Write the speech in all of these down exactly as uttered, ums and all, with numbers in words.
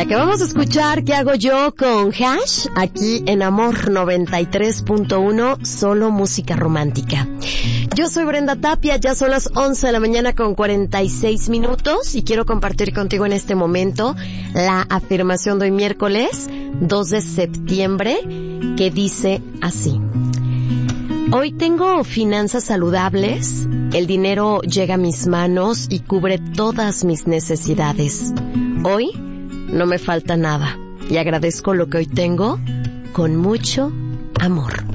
La que vamos a escuchar, ¿qué hago yo con Hash? Aquí en Amor noventa y tres punto uno, solo música romántica. Yo soy Brenda Tapia, ya son las once de la mañana con cuarenta y seis minutos y quiero compartir contigo en este momento la afirmación de hoy miércoles dos de septiembre que dice así: hoy tengo finanzas saludables, el dinero llega a mis manos y cubre todas mis necesidades. Hoy no me falta nada y agradezco lo que hoy tengo con mucho amor.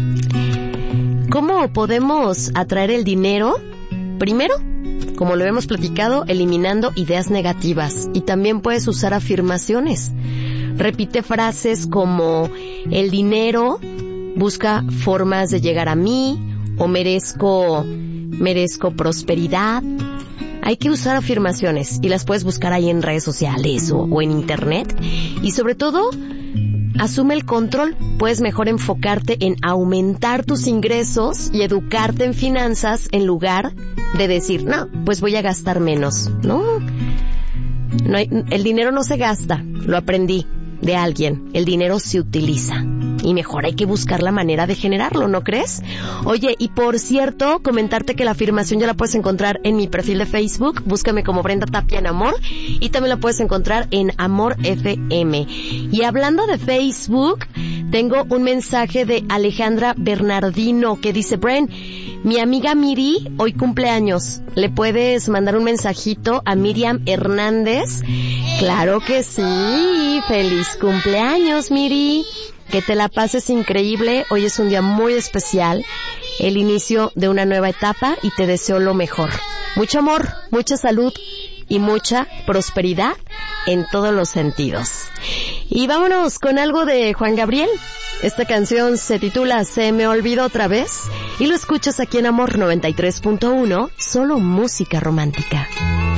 ¿Cómo podemos atraer el dinero? Primero, como lo hemos platicado, eliminando ideas negativas, y también puedes usar afirmaciones. Repite frases como el dinero busca formas de llegar a mí, o merezco, merezco prosperidad. Hay que usar afirmaciones y las puedes buscar ahí en redes sociales o, o en internet. Y sobre todo, asume el control. Puedes mejor enfocarte en aumentar tus ingresos y educarte en finanzas en lugar de decir, no, pues voy a gastar menos. No, no hay, el dinero no se gasta, lo aprendí de alguien. El dinero se utiliza. Y mejor hay que buscar la manera de generarlo, ¿no crees? Oye, y por cierto, comentarte que la afirmación ya la puedes encontrar en mi perfil de Facebook. Búscame como Brenda Tapia en Amor. Y también la puedes encontrar en Amor F M. Y hablando de Facebook, tengo un mensaje de Alejandra Bernardino que dice: Bren, mi amiga Miri hoy cumpleaños. ¿Le puedes mandar un mensajito a Miriam Hernández? Claro que sí. Feliz cumpleaños, Miri. Que te la pases increíble. Hoy es un día muy especial, el inicio de una nueva etapa, y te deseo lo mejor. Mucho amor, mucha salud y mucha prosperidad en todos los sentidos. Y vámonos con algo de Juan Gabriel. Esta canción se titula Se me olvidó otra vez y lo escuchas aquí en Amor noventa y tres punto uno, solo música romántica.